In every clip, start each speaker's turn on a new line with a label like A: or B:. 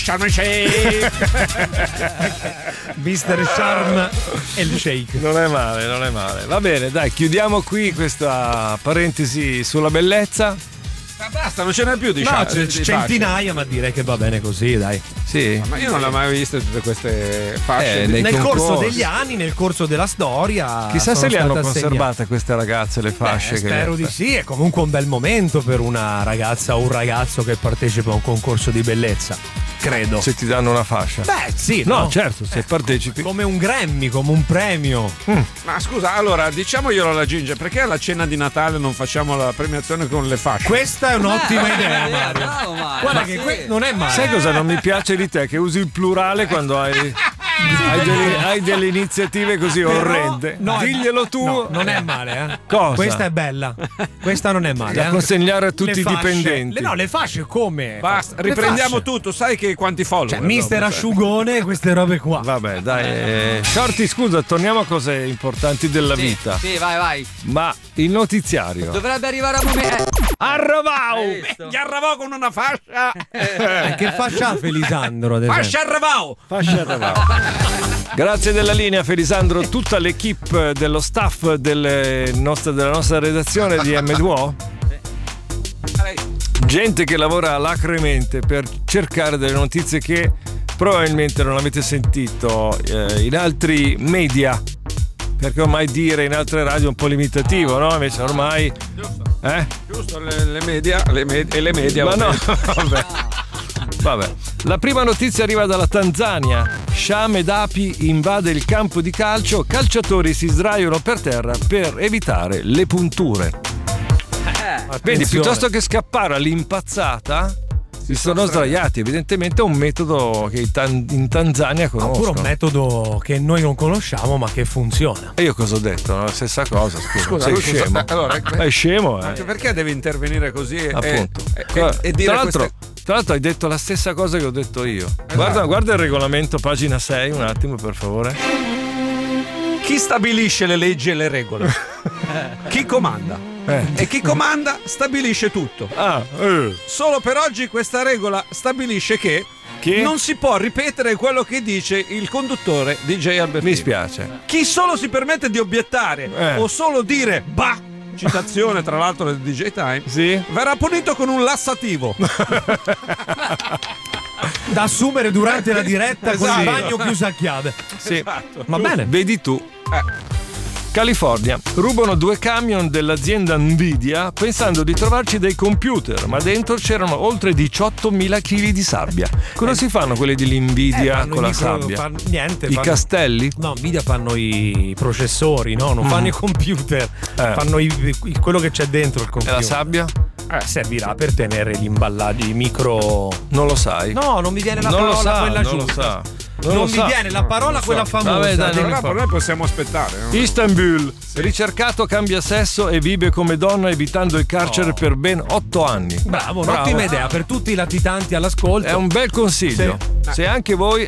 A: Sharm el Sheikh.
B: Mr. Sharm el Sheikh.
C: Non è male. Va bene, dai, chiudiamo qui questa parentesi sulla bellezza.
A: Ma basta, non ce n'è più di
B: No,
A: fasce.
B: centinaia, ma direi che va bene così, dai.
C: Sì.
A: Ma io non l'ho mai viste tutte queste fasce.
B: Nel corso degli anni, nel corso della storia.
C: Chissà se le hanno
B: state
C: conservate queste ragazze le fasce.
B: Spero di sì, è comunque un bel momento per una ragazza o un ragazzo che partecipa a un concorso di bellezza. Credo.
C: Se ti danno una fascia.
B: Beh, sì.
C: No, certo, se partecipi.
B: Come un Grammy, come un premio.
A: Ma scusa, allora diciamoglielo alla Ginger, perché alla cena di Natale non facciamo la premiazione con le fasce?
B: Questa è un'ottima idea, Mario.
D: Bravo, Mario.
B: Guarda che non è male.
C: Sai cosa non mi piace di te? Che usi il plurale quando hai delle iniziative così orrende.
B: No,
C: diglielo tu.
B: No, non è male, eh.
C: Cosa?
B: Questa è bella. Questa non è male.
C: Da consegnare a tutti
B: Le
C: i
B: fasce.
C: dipendenti.
B: Le fasce come?
A: Basta,
B: Le
A: riprendiamo
B: fasce.
A: tutto, sai che quanti follower?
B: Cioè, mister asciugone, queste robe qua.
C: Vabbè, dai. Shorty, scusa, torniamo a cose importanti della vita.
D: Sì, vai.
C: Ma il notiziario.
D: Dovrebbe arrivare a momento.
A: Arravau! Gli arravò con una fascia!
B: Che fascia ha Felisandro? ad esempio?
A: Fascia arravau!
C: Grazie della linea, Felisandro. Tutta l'equipe dello staff della nostra redazione di M2O. Gente che lavora alacremente per cercare delle notizie che probabilmente non avete sentito in altri media, perché ormai dire in altre radio è un po' limitativo, no? Invece ormai
A: Giusto, le media
C: ma no, vabbè. La prima notizia arriva dalla Tanzania. Sciame ed api invade il campo di calcio, calciatori si sdraiano per terra per evitare le punture. Vedi, piuttosto che scappare all'impazzata si sono sdraiati. Evidentemente è un metodo che in Tanzania conoscono.
B: Oppure un metodo che noi non conosciamo ma che funziona.
C: E io cosa ho detto? No? La stessa cosa, scusa. Sei
A: lui
C: scemo.
A: allora,
C: È scemo,
A: perché deve intervenire così
C: appunto.
A: e dire
C: Tra l'altro hai detto la stessa cosa che ho detto io. Guarda il regolamento, pagina 6, un attimo per favore.
A: Chi stabilisce le leggi e le regole? Chi comanda? E chi comanda stabilisce tutto. Solo per oggi questa regola stabilisce che non si può ripetere quello che dice il conduttore DJ Albertino.
C: Mi spiace.
A: Chi solo si permette di obiettare o solo dire bah, citazione tra l'altro del DJ Time,
C: sì?
A: Verrà punito con un lassativo
B: da assumere durante la diretta con il bagno chiuso a chiave.
C: Sì.
A: Esatto.
B: Va bene.
C: Vedi tu. California. Rubano 2 camion dell'azienda Nvidia pensando di trovarci dei computer, ma dentro c'erano oltre 18.000 kg di sabbia. Cosa si fanno quelli dell'Nvidia con la sabbia?
B: Niente.
C: I castelli?
B: No, Nvidia fanno i processori, no? Non fanno i computer. Fanno quello che c'è dentro il computer.
C: E la sabbia?
B: Servirà per tenere gli imballaggi, i micro.
C: Non lo sai?
B: No, non mi viene la
C: non
B: parola
C: lo sa,
B: quella
C: non
B: giusta.
C: lo sa.
B: Non mi viene la parola quella famosa.
C: Vabbè, dai,
A: però noi possiamo aspettare, no?
C: Istanbul. Ricercato cambia sesso e vive come donna evitando il carcere per ben 8 anni.
B: Bravo, un'ottima idea per tutti i latitanti all'ascolto.
C: È un bel consiglio. Se anche voi,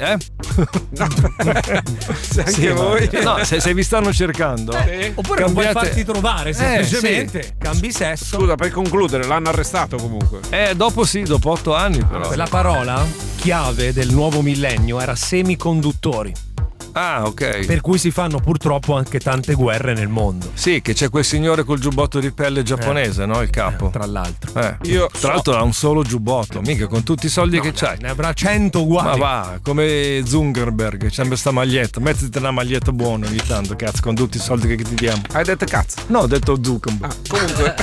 A: Se anche voi.
C: No, se vi stanno cercando.
B: Oppure non puoi farti trovare semplicemente. Cambi sesso.
A: Scusa, per concludere, l'hanno arrestato comunque.
C: Dopo 8 anni però.
B: La parola chiave del nuovo millennio era semiconduttori.
C: Ah, ok.
B: Per cui si fanno purtroppo anche tante guerre nel mondo.
C: Sì, che c'è quel signore col giubbotto di pelle giapponese, no? Il capo.
B: Tra l'altro.
C: Tra l'altro ha un solo giubbotto, mica con tutti i soldi che c'hai.
B: Ne avrà 100 uguali.
C: Ma va, come Zuckerberg, c'è questa maglietta. Mettiti una maglietta buona ogni tanto, cazzo, con tutti i soldi che ti diamo.
A: Hai detto cazzo?
C: No, ho detto Zuckerberg.
A: Comunque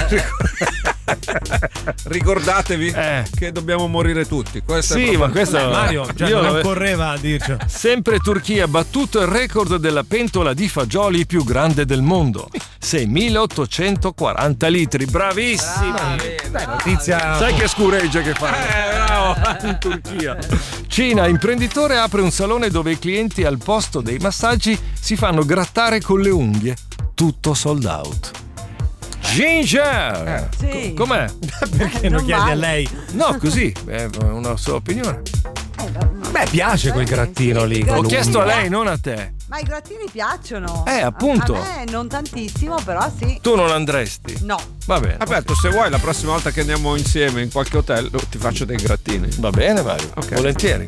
A: ricordatevi che dobbiamo morire tutti. Questo
C: sì, ma questo
B: Mario non occorreva a dirci.
C: Sempre Turchia ha battuto il record della pentola di fagioli più grande del mondo. 6.840 litri. Bravissimi.
B: Notizia.
C: Sai che scureggia che fa? In Turchia. Cina, imprenditore apre un salone dove i clienti al posto dei massaggi si fanno grattare con le unghie. Tutto sold out. Ginger!
E: Sì.
C: Com'è?
B: Perché non chiedi a lei?
C: No, così, è una sua opinione.
B: Beh, piace quel grattino lì.
C: Ho chiesto a lei, non a te.
E: Ma i grattini piacciono.
C: Appunto.
E: A me non tantissimo, però sì.
C: Tu non andresti?
E: No.
C: Va bene.
A: Aspetta, se vuoi la prossima volta che andiamo insieme in qualche hotel ti faccio dei grattini.
C: Va bene, Mario.
A: Ok.
C: Volentieri.